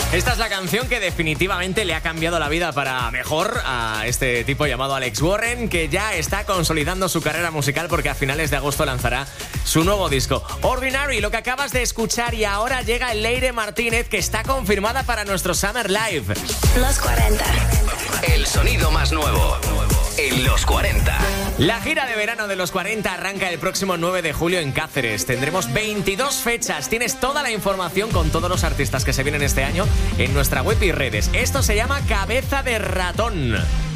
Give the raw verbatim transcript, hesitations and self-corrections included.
Esta es la canción que definitivamente le ha cambiado la vida para mejor a este tipo llamado Alex Warren, que ya está consolidando su carrera musical porque a finales de agosto lanzará su nuevo disco. Ordinary, lo que acabas de escuchar, y ahora llega Leire Martínez, que está confirmada para nuestro Summer Live. Los cuarenta. El sonido más nuevo en Los cuarenta. La gira de verano de Los cuarenta arranca el próximo nueve de julio en Cáceres. Tendremos veintidós fechas. Tienes toda la información con todos los artistas que se vienen este año en nuestra web y redes. Esto se llama Cabeza de Ratón.